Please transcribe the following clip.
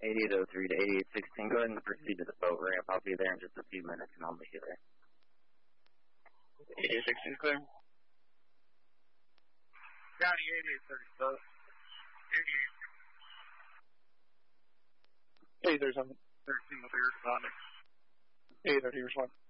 8803 to 8816. Go ahead and proceed to the boat ramp. I'll be there in just a few minutes, and I'll meet you there. 8816 clear. County 8830, 8837. 13 with air responding. 8830 respond.